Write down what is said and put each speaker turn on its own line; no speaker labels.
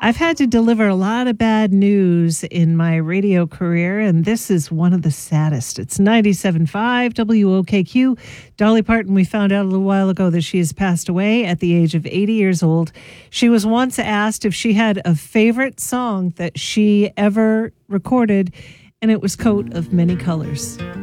I've had to deliver a lot of bad news in my radio career, and this is one of the saddest. It's 97.5 WOKQ. Dolly Parton, we found out a little while ago that she has passed away at the age of 80 years old. She was once asked if she had a favorite song that she ever recorded, and it was Coat of Many Colors.